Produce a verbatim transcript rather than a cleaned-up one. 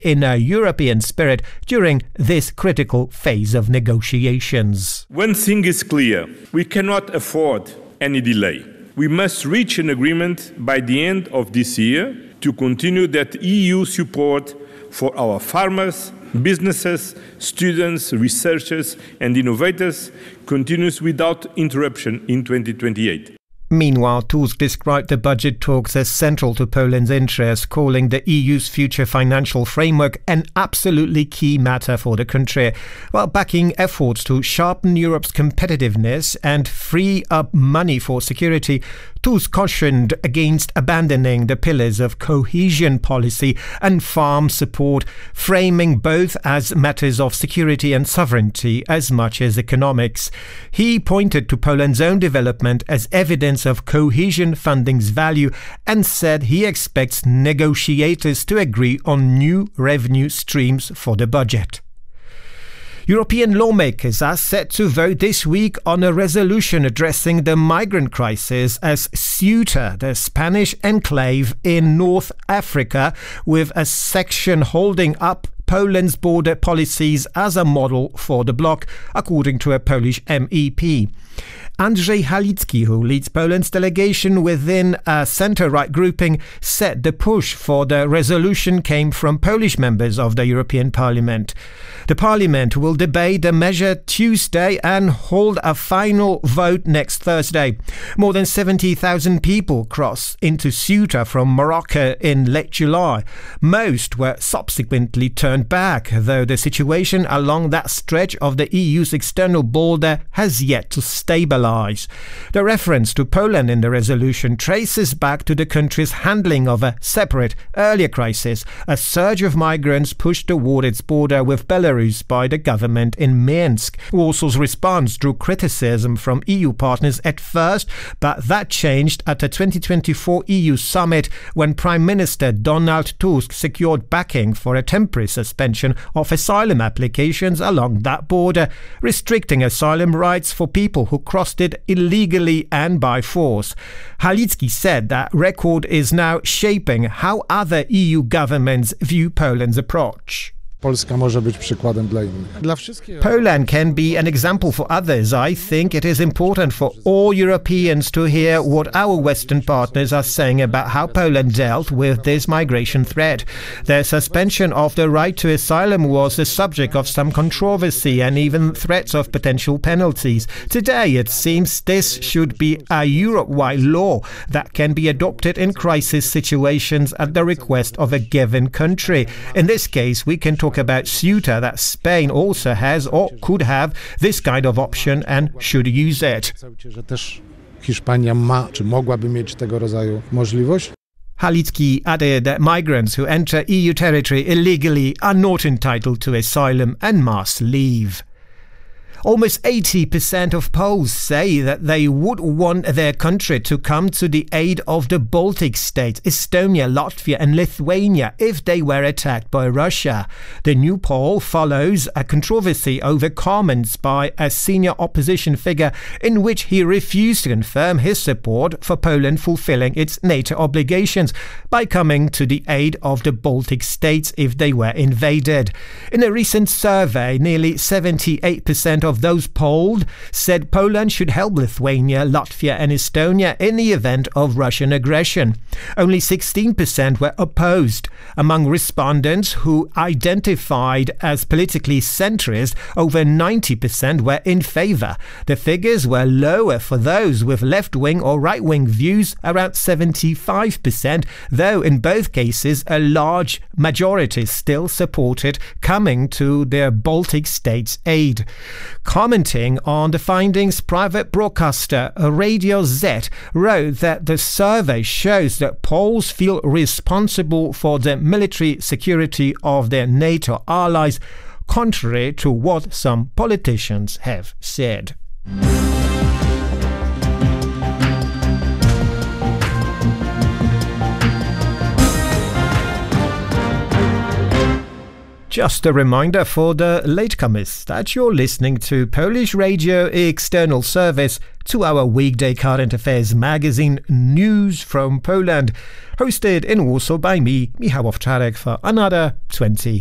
in a European spirit during this critical phase of negotiations. One thing is clear: we cannot afford any delay. We must reach an agreement by the end of this year to continue that E U support for our farmers, businesses, students, researchers and innovators continues without interruption in twenty twenty-eight. Meanwhile, Tusk described the budget talks as central to Poland's interests, calling the E U's future financial framework an absolutely key matter for the country, while backing efforts to sharpen Europe's competitiveness and free up money for security. Tusk cautioned against abandoning the pillars of cohesion policy and farm support, framing both as matters of security and sovereignty as much as economics. He pointed to Poland's own development as evidence of cohesion funding's value and said he expects negotiators to agree on new revenue streams for the budget. European lawmakers are set to vote this week on a resolution addressing the migrant crisis as Ceuta, the Spanish enclave in North Africa, with a section holding up Poland's border policies as a model for the bloc, according to a Polish M E P. Andrzej Halicki, who leads Poland's delegation within a centre-right grouping, said the push for the resolution came from Polish members of the European Parliament. The Parliament will debate the measure Tuesday and hold a final vote next Thursday. More than seventy thousand people crossed into Ceuta from Morocco in late July. Most were subsequently turned back, though the situation along that stretch of the E U's external border has yet to stabilise. The reference to Poland in the resolution traces back to the country's handling of a separate, earlier crisis, a surge of migrants pushed toward its border with Belarus by the government in Minsk. Warsaw's response drew criticism from E U partners at first, but that changed at the twenty twenty-four E U summit when Prime Minister Donald Tusk secured backing for a temporary suspension of asylum applications along that border, restricting asylum rights for people who crossed it illegally and by force. Halicki said that record is now shaping how other E U governments view Poland's approach. Polska może być przykładem dla innych. Dla wszystkich... Poland can be an example for others. I think it is important for all Europeans to hear what our Western partners are saying about how Poland dealt with this migration threat. The suspension of the right to asylum was the subject of some controversy and even threats of potential penalties. Today, it seems this should be a Europe-wide law that can be adopted in crisis situations at the request of a given country. In this case, we can talk about Ceuta, that Spain also has or could have this kind of option and should use it. Że też Hiszpania ma, czy mogłaby mieć tego rodzaju możliwość. Halicki added that migrants who enter E U territory illegally are not entitled to asylum and must leave. Almost eighty percent of Poles say that they would want their country to come to the aid of the Baltic states, Estonia, Latvia and Lithuania, if they were attacked by Russia. The new poll follows a controversy over comments by a senior opposition figure in which he refused to confirm his support for Poland fulfilling its NATO obligations by coming to the aid of the Baltic states if they were invaded. In a recent survey, nearly seventy-eight percent of Of those polled said Poland should help Lithuania, Latvia and Estonia in the event of Russian aggression. Only sixteen percent were opposed. Among respondents who identified as politically centrist, over ninety percent were in favour. The figures were lower for those with left-wing or right-wing views, around seventy-five percent, though in both cases a large majority still supported coming to their Baltic states' aid. Commenting on the findings, private broadcaster Radio Z wrote that the survey shows that Poles feel responsible for the military security of their NATO allies, contrary to what some politicians have said. Just a reminder for the latecomers that you're listening to Polish Radio External Service, to our weekday current affairs magazine News from Poland, hosted in Warsaw by me, Michał Owczarek, for another twenty